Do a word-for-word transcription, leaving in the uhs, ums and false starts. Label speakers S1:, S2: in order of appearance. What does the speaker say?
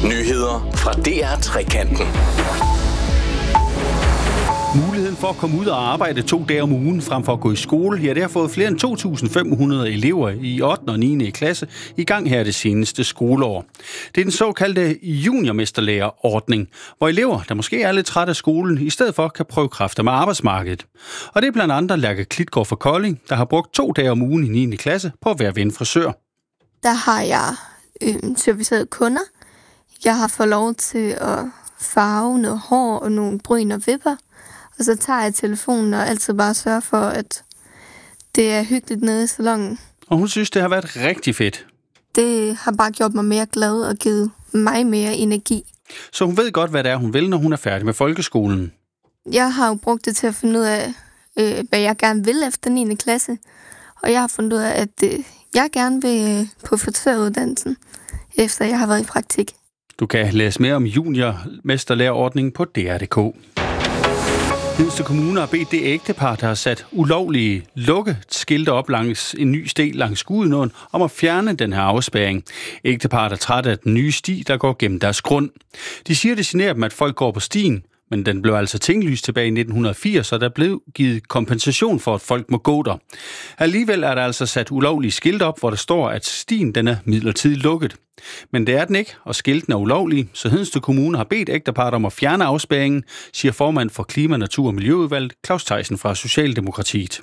S1: Nyheder fra D R Trekanten.
S2: Muligheden for at komme ud og arbejde to dage om ugen frem for at gå i skole, ja, det har fået flere end to tusind fem hundrede elever i ottende og niende klasse i gang her det seneste skoleår. Det er den såkaldte juniormesterlærerordning, hvor elever, der måske er lidt trætte af skolen, i stedet for kan prøve kræfter med arbejdsmarkedet. Og det er blandt andet Lærke Klitgaard fra Kolding, der har brugt to dage om ugen i niende klasse på at være ven frisør.
S3: Der har jeg øh, serviceret kunder. Jeg har fået lov til at farve noget hår og nogle bryn og vipper. Og så tager jeg telefonen og altid bare sørger for, at det er hyggeligt nede i salonen.
S2: Og hun synes, det har været rigtig fedt.
S3: Det har bare gjort mig mere glad og givet mig mere energi.
S2: Så hun ved godt, hvad det er, hun vil, når hun er færdig med folkeskolen.
S3: Jeg har jo brugt det til at finde ud af, øh, hvad jeg gerne vil efter niende klasse. Og jeg har fundet ud af, at øh, jeg gerne vil øh, på frisøruddannelsen, efter jeg har været i praktik.
S2: Du kan læse mere om juniormesterlærerordningen på D R punktum d k. Hedensted Kommune har bedt det ægtepar, der har sat ulovlige lukkeskilte op langs en ny sti langs Gudenåen, om at fjerne den her afspærring. Ægteparet er træt af den nye sti, der går gennem deres grund. De siger, det generer dem, at folk går på stien, men den blev altså tinglyst tilbage i nitten firs, og der blev givet kompensation for, at folk må gå der. Alligevel er der altså sat ulovlige skilte op, hvor der står, at stien den er midlertidigt lukket. Men det er den ikke, og skilten er ulovlige, så Hedensted Kommune har bedt ægteparret om at fjerne afspærringen, siger formand for Klima, Natur og Miljøudvalget Claus Thejssen fra Socialdemokratiet.